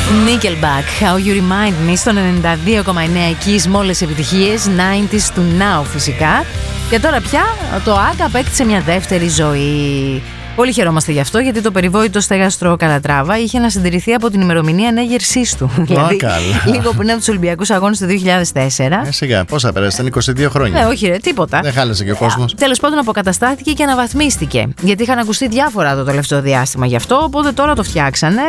Nickelback, How You Remind Me, στο 92,9 εκεί με όλες τις επιτυχίες, 90s to now φυσικά. Και τώρα πια το ΆΚΑ απέκτησε μια δεύτερη ζωή. Πολύ χαιρόμαστε γι' αυτό, γιατί το περιβόητο στέγαστρο Καλατράβα είχε να συντηρηθεί από την ημερομηνία ανέγερσής του. Δηλαδή, λίγο πριν από τους Ολυμπιακούς Αγώνες του 2004. Σιγά, πόσα πέρασαν, 22 χρόνια. Όχι, ρε, τίποτα. Δεν χάλασε και ο κόσμος. Τέλος πάντων, αποκαταστάθηκε και αναβαθμίστηκε. Γιατί είχαν ακουστεί διάφορα το τελευταίο διάστημα γι' αυτό. Οπότε τώρα το φτιάξανε.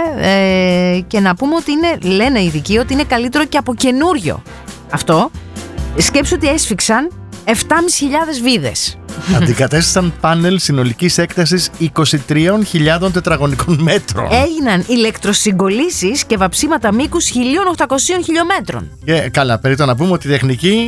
Και να πούμε ότι είναι, λένε οι ειδικοί, ότι είναι καλύτερο και από καινούριο. Αυτό. Σκέψου ότι έσφιξαν 7.500 βίδες. Αντικατέστησαν πάνελ συνολικής έκτασης 23.000 τετραγωνικών μέτρων. Έγιναν ηλεκτροσυγκολήσεις και βαψίματα μήκους 1.800 χιλιόμετρων. Και καλά, περίπου να πούμε ότι οι τεχνικοί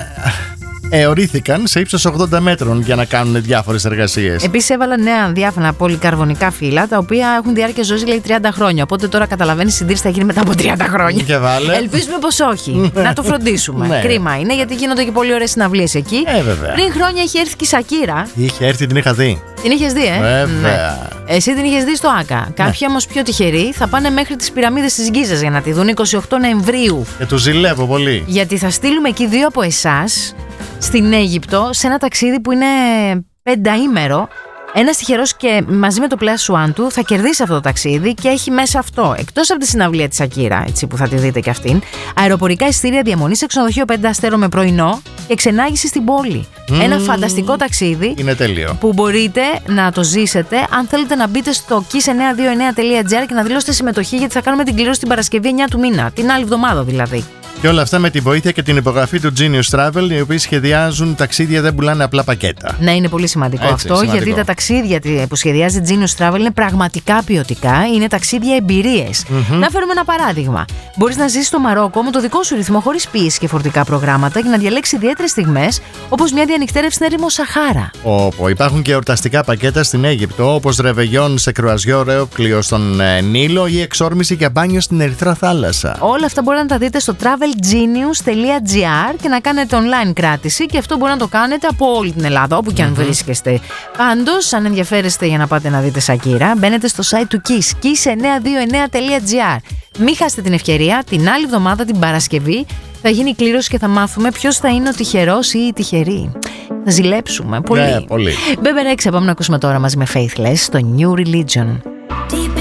εωρήθηκαν σε ύψος 80 μέτρων για να κάνουν διάφορες εργασίες. Επίσης έβαλαν νέα διάφανα πολυκαρβονικά φύλλα, τα οποία έχουν διάρκεια ζωής, λέει, 30 χρόνια. Οπότε τώρα καταλαβαίνεις, η συντήρηση θα γίνει μετά από 30 χρόνια. Και βάλε. Ελπίζουμε πως όχι. Να το φροντίσουμε. Ναι. Κρίμα είναι, γιατί γίνονται και πολύ ωραίες συναυλίες εκεί. Βέβαια. Πριν χρόνια είχε έρθει και η Σακύρα. Είχε έρθει, την είχα δει. Την είχες δει, Βέβαια. Ναι. Εσύ την είχες δει στο ΆΚΑ. Κάποιοι όμως πιο τυχεροί θα πάνε μέχρι τις πυραμίδες της Γκίζας για να τη δουν 28 Νοεμβρίου. Και του ζηλεύω πολύ. Γιατί θα στείλουμε εκεί 2 από εσάς στην Αίγυπτο σε ένα ταξίδι που είναι 5ήμερο. Ένας τυχερός και μαζί με το Plus One του θα κερδίσει αυτό το ταξίδι και έχει μέσα αυτό. Εκτός από τη συναυλία της Σακύρα, έτσι που θα τη δείτε κι αυτήν, αεροπορικά εισιτήρια διαμονή σε ξενοδοχείο 5 αστέρων με πρωινό και ξενάγηση στην πόλη. Ένα φανταστικό ταξίδι. Είναι τέλειο. Που μπορείτε να το ζήσετε αν θέλετε να μπείτε στο kiss929.gr και να δηλώσετε συμμετοχή, γιατί θα κάνουμε την κλήρωση την Παρασκευή 9 του μήνα. Την άλλη εβδομάδα δηλαδή. Και όλα αυτά με τη βοήθεια και την υπογραφή του Genius Travel, οι οποίοι σχεδιάζουν ταξίδια, δεν πουλάνε απλά πακέτα. Ναι, είναι πολύ σημαντικό αυτό, σημαντικό. γιατί τα ταξίδια που σχεδιάζει Genius Travel είναι πραγματικά ποιοτικά, είναι ταξίδια εμπειρίες. Να φέρουμε ένα παράδειγμα. Μπορείς να ζήσεις στο Μαρόκο με το δικό σου ρυθμό, χωρίς πίεση και φορτικά προγράμματα, και να διαλέξεις ιδιαίτερες στιγμές, όπως μια διανυκτέρευση στην έρημο Σαχάρα. Υπάρχουν και εορταστικά πακέτα στην Αίγυπτο, όπως ρεβεγιόν σε κρουαζιό ρεόκλειο στον Νείλο ή εξόρμηση για μπάνιο στην Ερυθρά Θάλασσα. Όλα αυτά μπορείτε να τα δείτε στο travelgenius.gr και να κάνετε online κράτηση, και αυτό μπορείτε να το κάνετε από όλη την Ελλάδα, όπου και αν βρίσκεστε. Πάντως, αν ενδιαφέρεστε για να πάτε να δείτε Σακύρα, μπαίνετε στο site του Kiss, kiss929.gr. Μην χάσετε την ευκαιρία, την άλλη εβδομάδα, την Παρασκευή, θα γίνει η κλήρωση και θα μάθουμε ποιος θα είναι ο τυχερός ή η τυχερή. Θα ζηλέψουμε πολύ. Πολύ. Μπέμπερ 6, πάμε να ακούσουμε τώρα μαζί με Faithless στο New Religion.